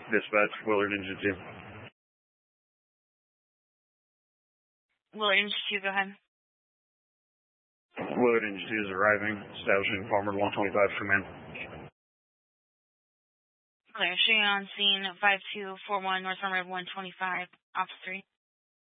Dispatch, Willard Engine 2. Willard Engine 2, go ahead. Willard Engine 2 is arriving, establishing Farmer 125 command. Clear. Showing on scene 5241 North Farmer 125, Officer 3.